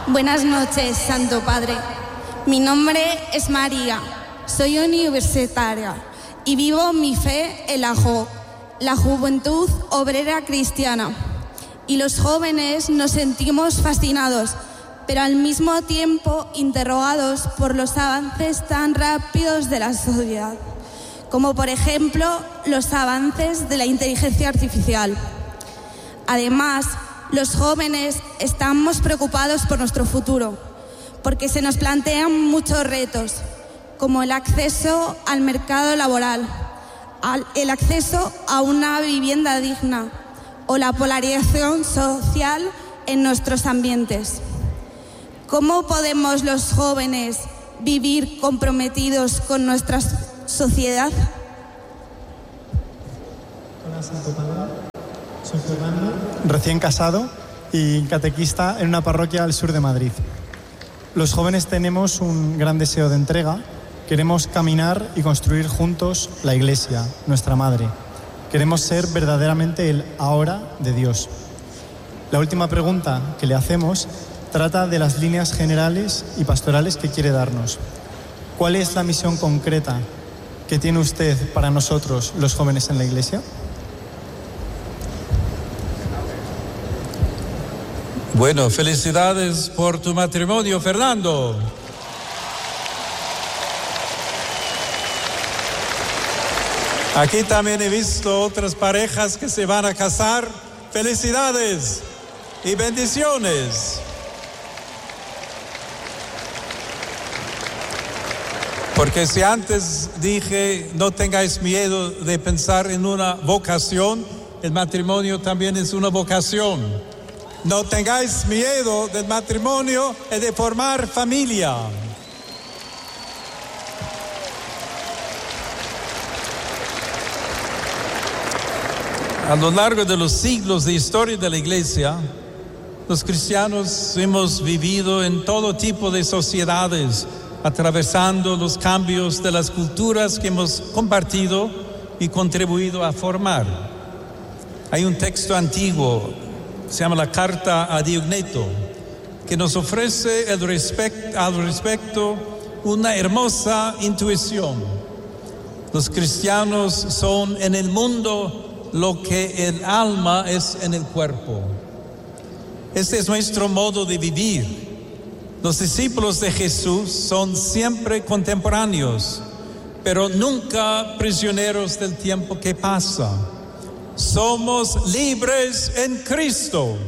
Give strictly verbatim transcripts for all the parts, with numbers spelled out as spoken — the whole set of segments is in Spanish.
Buenas noches, Santo Padre. Mi nombre es María, soy universitaria y vivo mi fe en la J O, la Juventud Obrera Cristiana. Y los jóvenes nos sentimos fascinados, pero al mismo tiempo interrogados por los avances tan rápidos de la sociedad, como por ejemplo los avances de la inteligencia artificial. Además, los jóvenes estamos preocupados por nuestro futuro, porque se nos plantean muchos retos, como el acceso al mercado laboral, el acceso a una vivienda digna o la polarización social en nuestros ambientes. ¿Cómo podemos los jóvenes vivir comprometidos con nuestra sociedad? Hola, Santo Padre. Soy Fernando, recién casado y catequista en una parroquia al sur de Madrid. Los jóvenes tenemos un gran deseo de entrega. Queremos caminar y construir juntos la Iglesia, nuestra madre. Queremos ser verdaderamente el ahora de Dios. La última pregunta que le hacemos trata de las líneas generales y pastorales que quiere darnos. ¿Cuál es la misión concreta que tiene usted para nosotros, los jóvenes en la Iglesia? Bueno, felicidades por tu matrimonio, Fernando. Aquí también he visto otras parejas que se van a casar. Felicidades y bendiciones. Porque si antes dije no tengáis miedo de pensar en una vocación, el matrimonio también es una vocación. No tengáis miedo del matrimonio y de formar familia. A lo largo de los siglos de historia de la Iglesia, los cristianos hemos vivido en todo tipo de sociedades, atravesando los cambios de las culturas que hemos compartido y contribuido a formar. Hay un texto antiguo, se llama la Carta a Diogneto, que nos ofrece el respect, al respecto una hermosa intuición. Los cristianos son en el mundo lo que el alma es en el cuerpo. Este es nuestro modo de vivir. Los discípulos de Jesús son siempre contemporáneos, pero nunca prisioneros del tiempo que pasa. Somos libres en Cristo.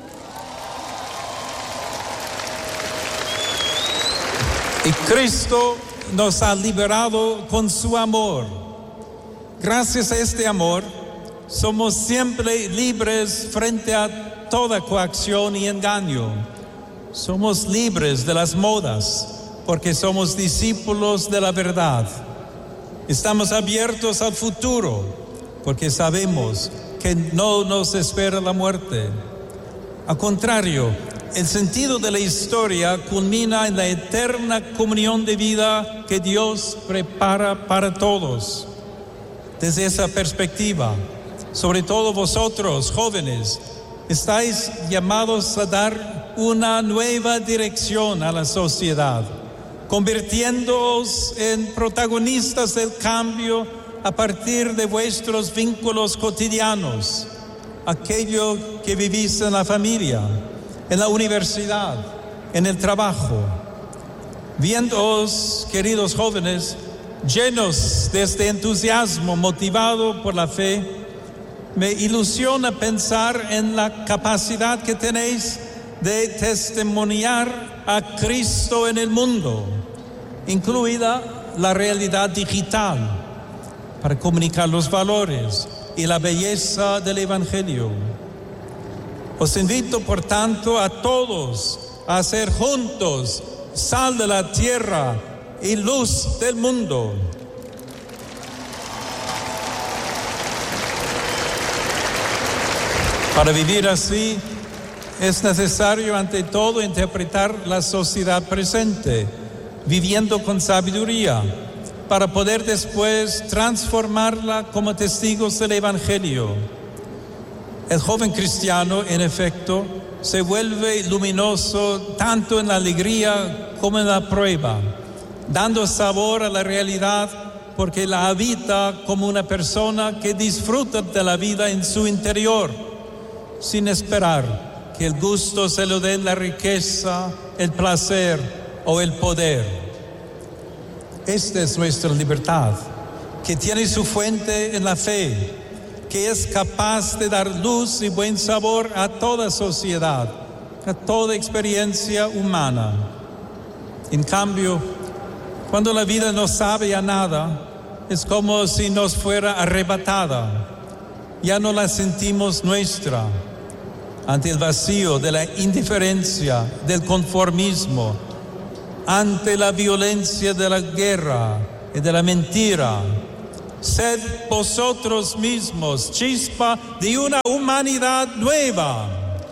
Y Cristo nos ha liberado con su amor. Gracias a este amor, somos siempre libres frente a toda coacción y engaño. Somos libres de las modas porque somos discípulos de la verdad. Estamos abiertos al futuro porque sabemos que no nos espera la muerte. Al contrario, el sentido de la historia culmina en la eterna comunión de vida que Dios prepara para todos. Desde esa perspectiva, sobre todo vosotros, jóvenes, estáis llamados a dar una nueva dirección a la sociedad, convirtiéndoos en protagonistas del cambio a partir de vuestros vínculos cotidianos, aquello que vivís en la familia, en la universidad, en el trabajo. Viéndoos, queridos jóvenes, llenos de este entusiasmo motivado por la fe, me ilusiona pensar en la capacidad que tenéis de testimoniar a Cristo en el mundo, incluida la realidad digital, para comunicar los valores y la belleza del Evangelio. Os invito, por tanto, a todos a ser juntos sal de la tierra y luz del mundo. Para vivir así, es necesario ante todo interpretar la sociedad presente, viviendo con sabiduría, para poder después transformarla como testigos del Evangelio. El joven cristiano, en efecto, se vuelve luminoso tanto en la alegría como en la prueba, dando sabor a la realidad porque la habita como una persona que disfruta de la vida en su interior, sin esperar que el gusto se lo dé la riqueza, el placer o el poder. Esta es nuestra libertad, que tiene su fuente en la fe, que es capaz de dar luz y buen sabor a toda sociedad, a toda experiencia humana. En cambio, cuando la vida no sabe a nada, es como si nos fuera arrebatada. Ya no la sentimos nuestra. Ante el vacío de la indiferencia, del conformismo, ante la violencia de la guerra y de la mentira, sed vosotros mismos chispa de una humanidad nueva.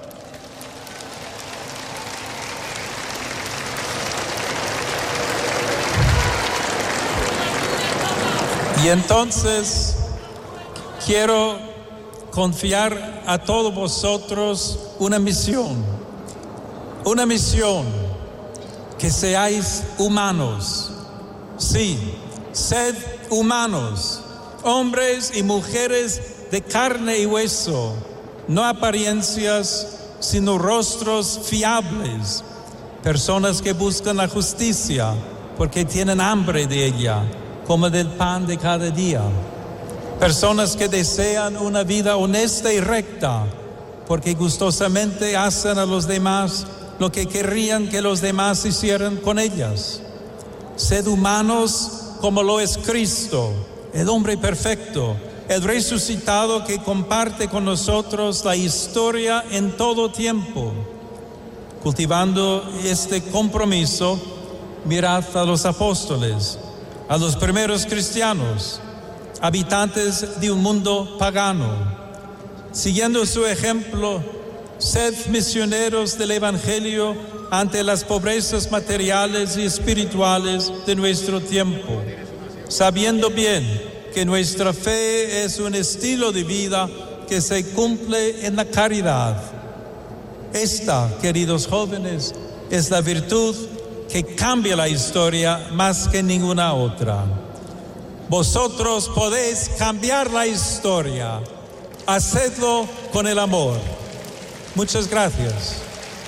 Y entonces quiero confiar a todos vosotros una misión, una misión, que seáis humanos. Sí, sed humanos, hombres y mujeres de carne y hueso, no apariencias, sino rostros fiables, personas que buscan la justicia porque tienen hambre de ella, como del pan de cada día. Personas que desean una vida honesta y recta, porque gustosamente hacen a los demás lo que querrían que los demás hicieran con ellas. Sed humanos como lo es Cristo, el hombre perfecto, el resucitado que comparte con nosotros la historia en todo tiempo. Cultivando este compromiso, mirad a los apóstoles, a los primeros cristianos, habitantes de un mundo pagano. Siguiendo su ejemplo, sed misioneros del Evangelio ante las pobrezas materiales y espirituales de nuestro tiempo, sabiendo bien que nuestra fe es un estilo de vida que se cumple en la caridad. Esta, queridos jóvenes, es la virtud que cambia la historia más que ninguna otra. Vosotros podéis cambiar la historia. Hacedlo con el amor. Muchas gracias.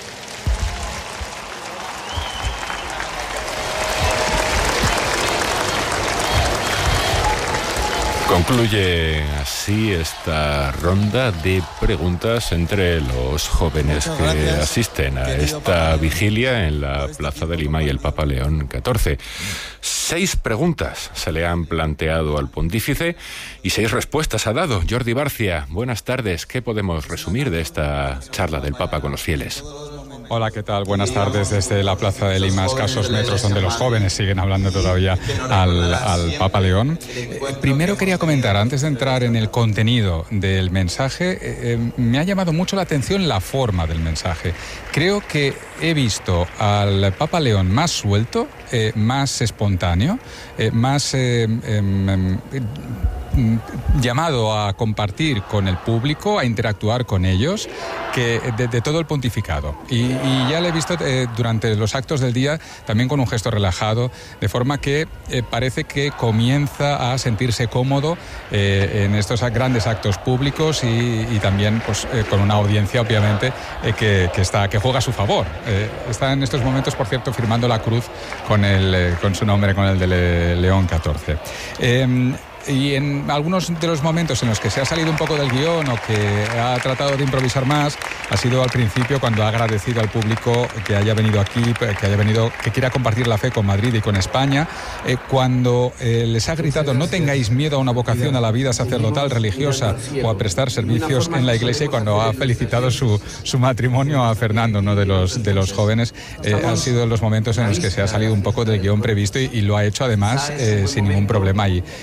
Concluye así esta ronda de preguntas entre los jóvenes Muchas que gracias. asisten a Querido esta Papa vigilia en la Plaza de Lima y el Papa León catorce. Seis preguntas se le han planteado al pontífice y seis respuestas ha dado. Jordi Barcia, buenas tardes. ¿Qué podemos resumir de esta charla del Papa con los fieles? Hola, ¿qué tal? Buenas tardes desde la Plaza de Lima, escasos metros donde los jóvenes siguen hablando todavía al, al Papa León. Eh, primero quería comentar, antes de entrar en el contenido del mensaje, eh, eh, me ha llamado mucho la atención la forma del mensaje. Creo que he visto al Papa León más suelto, eh, más espontáneo, eh, más eh, eh, eh, llamado a compartir con el público, a interactuar con ellos, que de, de todo el pontificado. Y, y ya le he visto eh, durante los actos del día también con un gesto relajado, de forma que eh, parece que comienza a sentirse cómodo eh, en estos grandes actos públicos y, y también pues, eh, con una audiencia, obviamente, eh, que, que, está, que juega a su favor. Eh, está en estos momentos, por cierto, firmando la cruz con, el, eh, con su nombre, con el de Le, León catorce. Eh, Y en algunos de los momentos en los que se ha salido un poco del guión o que ha tratado de improvisar más, ha sido al principio cuando ha agradecido al público que haya venido aquí, que haya venido, que quiera compartir la fe con Madrid y con España, eh, cuando eh, les ha gritado: no tengáis miedo a una vocación a la vida sacerdotal, religiosa o a prestar servicios en la Iglesia, y cuando ha felicitado su, su matrimonio a Fernando, ¿no?, de los, de los jóvenes. Eh, han sido los momentos en los que se ha salido un poco del guión previsto y, y lo ha hecho además eh, sin ningún problema y, y soltando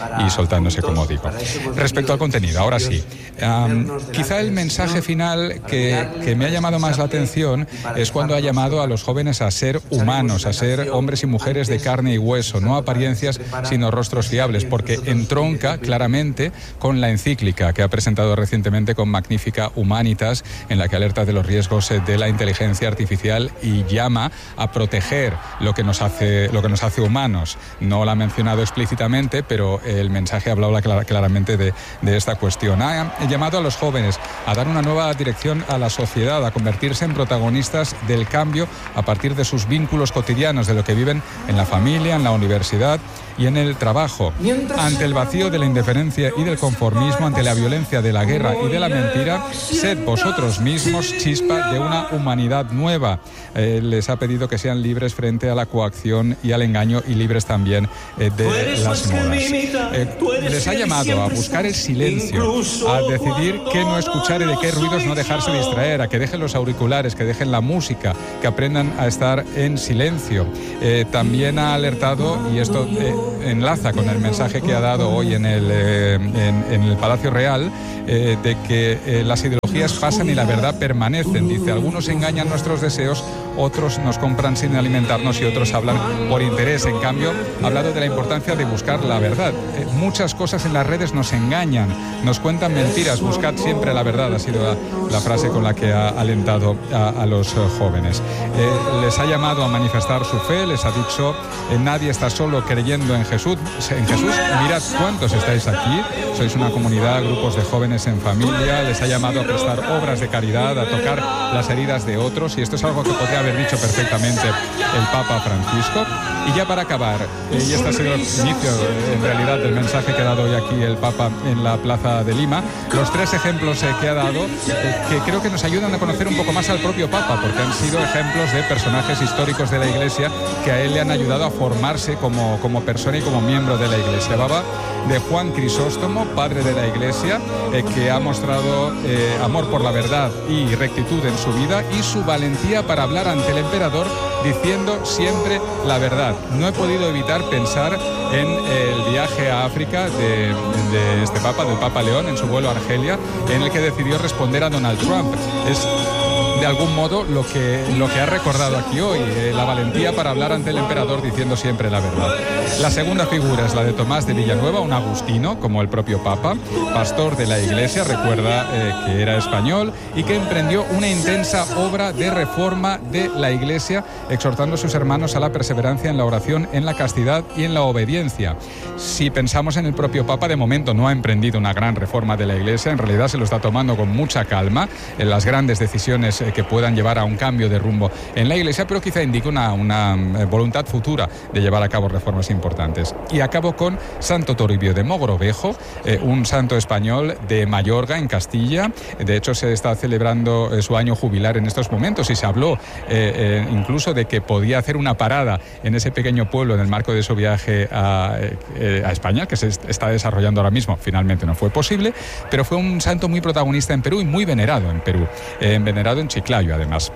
soltándose, como digo. Respecto al contenido, ahora sí, um, quizá el mensaje final que, que me ha llamado más la atención es cuando ha llamado a los jóvenes a ser humanos, a ser hombres y mujeres de carne y hueso, no apariencias sino rostros fiables, porque entronca claramente con la encíclica que ha presentado recientemente con Magnificat Humanitas, en la que alerta de los riesgos de la inteligencia artificial y llama a proteger lo que nos hace, lo que nos hace humanos. No lo ha mencionado explícitamente, pero el mensaje hablaba claramente de, de esta cuestión. Ha llamado a los jóvenes a dar una nueva dirección a la sociedad, a convertirse en protagonistas del cambio a partir de sus vínculos cotidianos, de lo que viven en la familia, en la universidad y en el trabajo. Ante el vacío de la indiferencia y del conformismo, ante la violencia de la guerra y de la mentira, sed vosotros mismos chispa de una humanidad nueva. Eh, les ha pedido que sean libres frente a la coacción y al engaño, y libres también eh, de las modas. Eh, les ha llamado a buscar el silencio, a decidir qué no escuchar y de qué ruidos no dejarse distraer, a que dejen los auriculares, que dejen la música, que aprendan a estar en silencio. Eh, también ha alertado, y esto eh, enlaza con el mensaje que ha dado hoy en el, eh, en, en el Palacio Real, eh, de que eh, las ideologías pasan y la verdad permanecen. Dice, algunos engañan nuestros deseos, otros nos compran sin alimentarnos y otros hablan por interés. En cambio, ha hablado de la importancia de buscar la verdad. Eh, muchas cosas en las redes nos engañan, nos cuentan mentiras. Buscad siempre la verdad, ha sido la, la frase con la que ha alentado a, a los eh, jóvenes. Eh, les ha llamado a manifestar su fe, les ha dicho, eh, nadie está solo creyendo en Jesús. En Jesús, mirad cuántos estáis aquí, sois una comunidad, grupos de jóvenes en familia. Les ha llamado a prestar obras de caridad, a tocar las heridas de otros, y esto es algo que podría haber dicho perfectamente el Papa Francisco. Y ya para acabar, eh, y este ha sido el inicio en realidad del mensaje que ha dado hoy aquí el Papa en la Plaza de Lima, los tres ejemplos eh, que ha dado, eh, que creo que nos ayudan a conocer un poco más al propio Papa, porque han sido ejemplos de personajes históricos de la Iglesia que a él le han ayudado a formarse como, como persona y como miembro de la Iglesia. Hablaba de Juan Crisóstomo, padre de la Iglesia, eh, que ha mostrado eh, amor por la verdad y rectitud en su vida, y su valentía para hablar ante el emperador diciendo siempre la verdad. No he podido evitar pensar en el viaje a África de, de este Papa, del Papa León, en su vuelo a Argelia, en el que decidió responder a Donald Trump. Es de algún modo lo que, lo que ha recordado aquí hoy, eh, la valentía para hablar ante el emperador diciendo siempre la verdad. La segunda figura es la de Tomás de Villanueva, un agustino, como el propio Papa, pastor de la Iglesia, recuerda eh, que era español y que emprendió una intensa obra de reforma de la Iglesia, exhortando a sus hermanos a la perseverancia en la oración, en la castidad y en la obediencia. Si pensamos en el propio Papa, de momento no ha emprendido una gran reforma de la Iglesia, en realidad se lo está tomando con mucha calma en las grandes decisiones que puedan llevar a un cambio de rumbo en la Iglesia, pero quizá indique una, una voluntad futura de llevar a cabo reformas importantes. Y acabo con Santo Toribio de Mogrovejo, eh, un santo español de Mayorga, en Castilla. De hecho, se está celebrando eh, su año jubilar en estos momentos, y se habló eh, eh, incluso de que podía hacer una parada en ese pequeño pueblo en el marco de su viaje a, eh, a España, que se está desarrollando ahora mismo. Finalmente no fue posible, pero fue un santo muy protagonista en Perú y muy venerado en Perú, eh, venerado en Chiclayo además.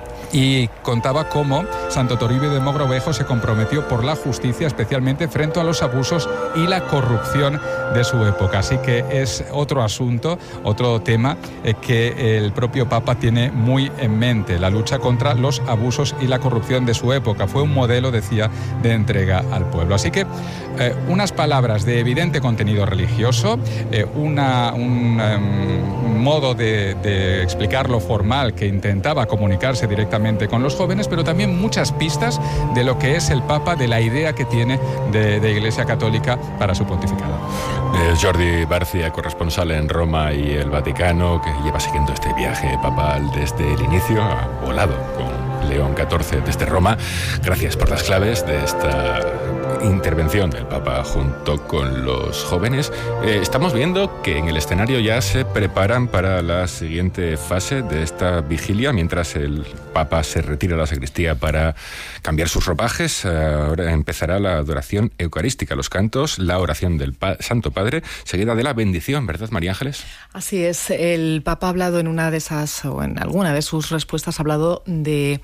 Y contaba cómo Santo Toribio de Mogrovejo se comprometió por la justicia, especialmente frente a los abusos y la corrupción de su época. Así que es otro asunto, otro tema eh, que el propio Papa tiene muy en mente, la lucha contra los abusos y la corrupción de su época. Fue un modelo, decía, de entrega al pueblo. Así que eh, unas palabras de evidente contenido religioso, eh, una, un um, modo de, de explicarlo formal que intentaba comunicarse directamente con los jóvenes, pero también muchas pistas de lo que es el Papa, de la idea que tiene de, de Iglesia Católica para su pontificado. Eh, Jordi Barcia, corresponsal en Roma y el Vaticano, que lleva siguiendo este viaje papal desde el inicio, ha volado con León catorce desde Roma. Gracias por las claves de esta intervención del Papa junto con los jóvenes. Eh, estamos viendo que en el escenario ya se preparan para la siguiente fase de esta vigilia, mientras el Papa se retira a la sacristía para cambiar sus ropajes. Ahora empezará la adoración eucarística, los cantos, la oración del pa- Santo Padre, seguida de la bendición, ¿verdad, María Ángeles? Así es. El Papa ha hablado en una de esas, o en alguna de sus respuestas, ha hablado de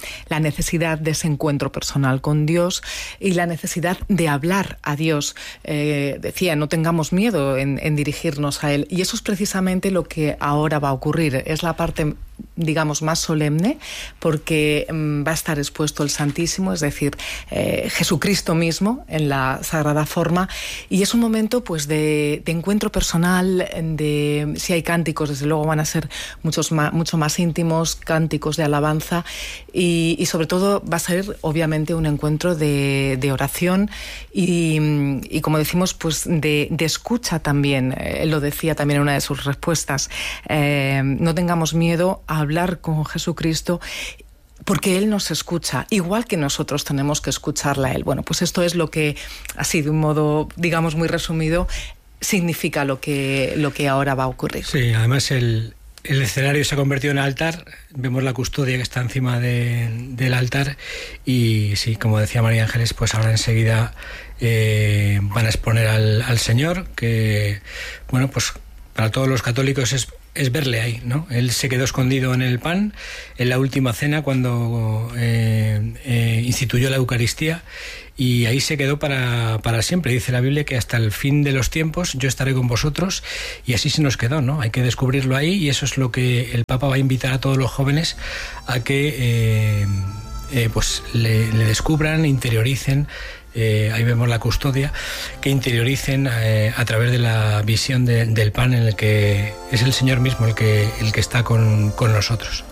la necesidad de ese encuentro personal con Dios y la necesidad de hablar a Dios. Eh, decía, no tengamos miedo en, en dirigirnos a Él. Y eso es precisamente lo que ahora va a ocurrir. Es la parte, digamos, más solemne, porque mmm, va a estar expuesto el Santísimo, es decir, eh, Jesucristo mismo en la sagrada forma, y es un momento pues de, de encuentro personal, de, si hay cánticos, desde luego van a ser muchos más, mucho más íntimos, cánticos de alabanza, y, y sobre todo va a ser obviamente un encuentro de, de oración y, y como decimos, pues de, de escucha también. Él lo decía también en una de sus respuestas, eh, no tengamos miedo a hablar con Jesucristo, porque Él nos escucha, igual que nosotros tenemos que escucharla a Él. Bueno, pues esto es lo que, así de un modo, digamos, muy resumido, significa lo que, lo que ahora va a ocurrir. Sí, además el, el escenario se ha convertido en altar, vemos la custodia que está encima de, del altar, y sí, como decía María Ángeles, pues ahora enseguida eh, van a exponer al, al Señor, que, bueno, pues para todos los católicos es es verle ahí, ¿no? Él se quedó escondido en el pan en la última cena cuando eh, eh, instituyó la Eucaristía, y ahí se quedó para, para siempre. Dice la Biblia que hasta el fin de los tiempos yo estaré con vosotros, y así se nos quedó, ¿no? Hay que descubrirlo ahí, y eso es lo que el Papa va a invitar a todos los jóvenes a que eh, eh, pues le, le descubran, interioricen. Eh, ahí vemos la custodia, que interioricen eh, a través de la visión de, del pan, en el que es el Señor mismo el que, el que está con, con nosotros.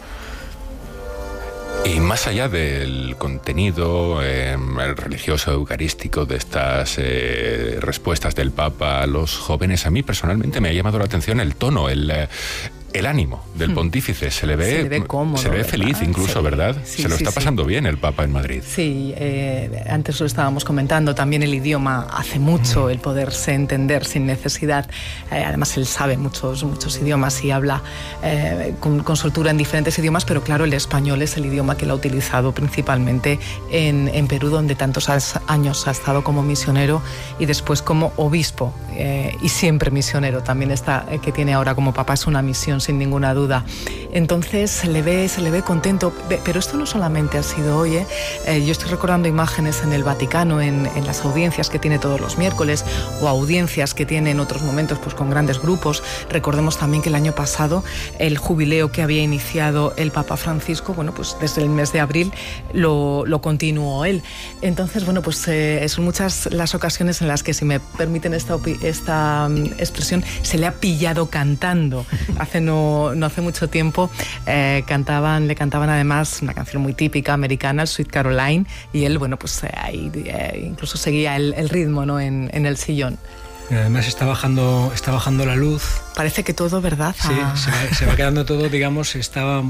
Y más allá del contenido eh, religioso, eucarístico, de estas eh, respuestas del Papa a los jóvenes, a mí personalmente me ha llamado la atención el tono, el... Eh, El ánimo del pontífice, se le ve, se le ve cómodo, se le ve feliz incluso, sí, ¿verdad? Sí, se lo sí, está sí. pasando bien el Papa en Madrid. Sí, eh, antes lo estábamos comentando, también el idioma hace mucho, el poderse entender sin necesidad. Eh, además, él sabe muchos, muchos idiomas y habla eh, con, con soltura en diferentes idiomas, pero claro, el español es el idioma que él ha utilizado principalmente en, en Perú, donde tantos años ha estado como misionero y después como obispo, eh, y siempre misionero. También esta eh, que tiene ahora como Papa es una misión sin ninguna duda. Entonces se le ve, se le ve contento, pero esto no solamente ha sido hoy, ¿eh? Eh, yo estoy recordando imágenes en el Vaticano, en, en las audiencias que tiene todos los miércoles, o audiencias que tiene en otros momentos pues con grandes grupos. Recordemos también que el año pasado el jubileo que había iniciado el Papa Francisco, bueno, pues desde el mes de abril lo, lo continuó él. Entonces, bueno, pues eh, son muchas las ocasiones en las que, si me permiten esta, esta um, expresión, se le ha pillado cantando. Hace no, no hace mucho tiempo eh, cantaban, le cantaban además una canción muy típica americana, el Sweet Caroline, y él, bueno, pues eh, ahí eh, incluso seguía el, el ritmo, ¿no? en, en el sillón. Además está bajando, está bajando la luz. Parece que todo, ¿verdad? Sí, ah. se, va, se va quedando todo, digamos, estaba...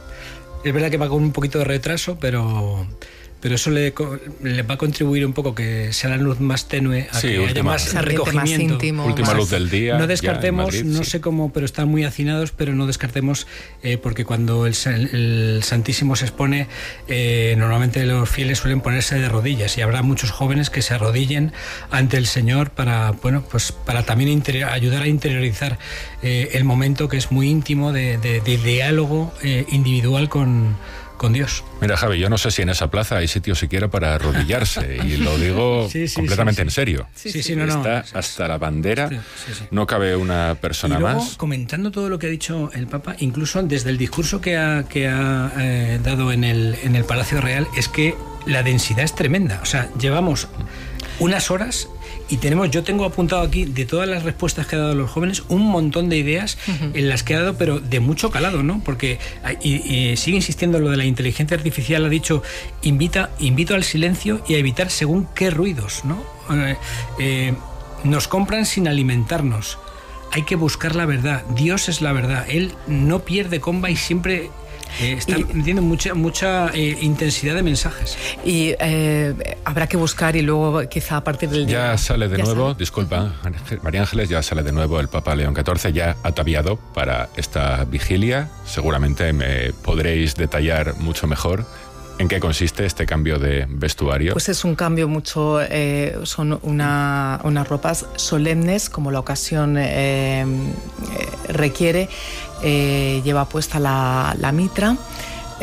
Es verdad que va con un poquito de retraso, pero... pero eso le, le va a contribuir un poco que sea la luz más tenue, a sí, que última, haya más recogimiento. Más íntimo, última más... luz del día. No descartemos, Madrid, no sí. sé cómo, pero están muy hacinados, pero no descartemos, eh, porque cuando el, el Santísimo se expone, eh, normalmente los fieles suelen ponerse de rodillas, y habrá muchos jóvenes que se arrodillen ante el Señor para, bueno, pues para también interior, ayudar a interiorizar eh, el momento, que es muy íntimo, de, de, de diálogo eh, individual con con Dios. Mira, Javi, yo no sé si en esa plaza hay sitio siquiera para arrodillarse, y lo digo sí, sí, completamente sí, sí. en serio. Sí, sí, sí, no, no. Está hasta la bandera, sí, sí, sí. no cabe una persona y luego, más. Comentando todo lo que ha dicho el Papa, incluso desde el discurso que ha, que ha eh, dado en el, en el Palacio Real, es que la densidad es tremenda. O sea, llevamos unas horas... Y tenemos, yo tengo apuntado aquí, de todas las respuestas que ha dado a los jóvenes, un montón de ideas uh-huh. en las que ha dado, pero de mucho calado, ¿no? Porque y, y sigue insistiendo en lo de la inteligencia artificial. Ha dicho, invita, invito al silencio y a evitar según qué ruidos, ¿no? Eh, eh, nos compran sin alimentarnos. Hay que buscar la verdad. Dios es la verdad. Él no pierde comba y siempre... Eh, está metiendo mucha mucha eh, intensidad de mensajes. Y eh, habrá que buscar, y luego quizá a partir del día... Ya sale de ya nuevo, sale. disculpa, María Ángeles, ya sale de nuevo el Papa León catorce, ya ataviado para esta vigilia. Seguramente me podréis detallar mucho mejor en qué consiste este cambio de vestuario. Pues es un cambio mucho, eh, son una, unas ropas solemnes, como la ocasión eh, eh, requiere. Eh, lleva puesta la, la mitra,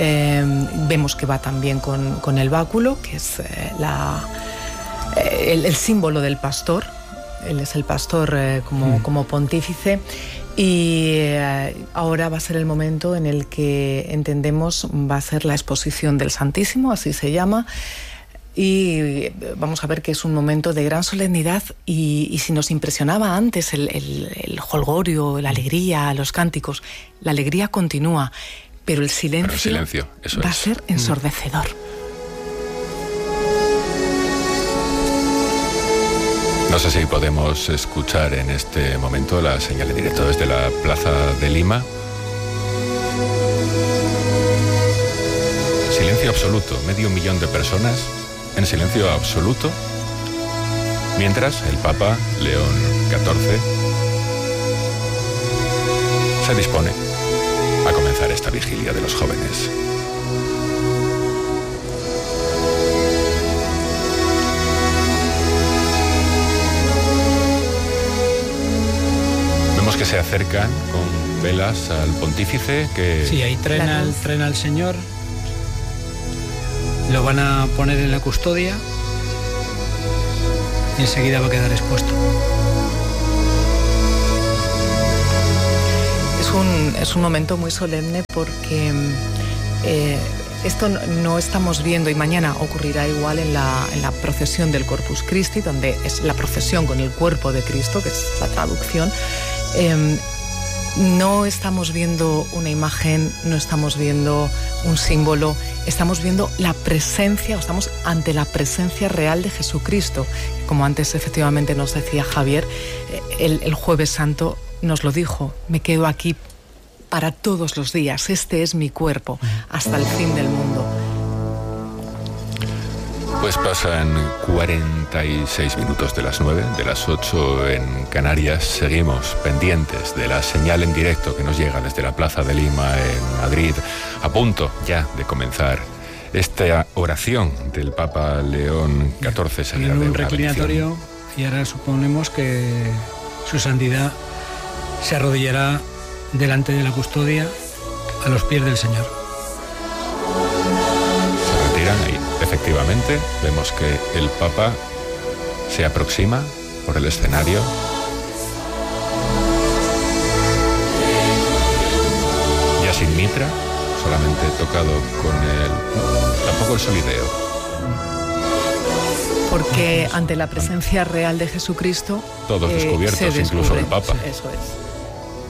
Eh, vemos que va también con, con el báculo, que es eh, la, eh, el, el símbolo del pastor. Él es el pastor eh, como, mm. como pontífice. Y eh, ahora va a ser el momento en el que entendemos va a ser la exposición del Santísimo, así se llama. Y vamos a ver que es un momento de gran solemnidad y, y si nos impresionaba antes el, el, el jolgorio, la alegría, los cánticos, la alegría continúa, pero el silencio, pero el silencio eso va es. a ser ensordecedor. No sé si podemos escuchar en este momento la señal en directo desde la Plaza de Lima. Silencio absoluto, medio millón de personas en silencio absoluto, mientras el Papa León catorce se dispone a comenzar esta vigilia de los jóvenes. Vemos que se acercan con velas al pontífice que... Sí, ahí traen al, traen al Señor. Lo van a poner en la custodia y enseguida va a quedar expuesto. Es un, es un momento muy solemne porque eh, esto no estamos viendo, y mañana ocurrirá igual en la, en la procesión del Corpus Christi, donde es la procesión con el cuerpo de Cristo, que es la traducción. Eh, no estamos viendo una imagen, no estamos viendo un símbolo, estamos viendo la presencia, o estamos ante la presencia real de Jesucristo. Como antes efectivamente nos decía Javier, el, el Jueves Santo nos lo dijo: me quedo aquí para todos los días, este es mi cuerpo, hasta el fin del mundo. Pues pasan cuarenta y seis minutos de las nueve, de las ocho en Canarias. Seguimos pendientes de la señal en directo que nos llega desde la Plaza de Lima en Madrid, a punto ya de comenzar esta oración del Papa León catorce. En un reclinatorio, y ahora suponemos que su santidad se arrodillará delante de la custodia a los pies del Señor. Se retiran ahí. Efectivamente, vemos que el Papa se aproxima por el escenario. Ya sin mitra, solamente tocado con el... tampoco el solideo. Porque ante la presencia real de Jesucristo... Todos descubiertos, eh, incluso el Papa. Eso es.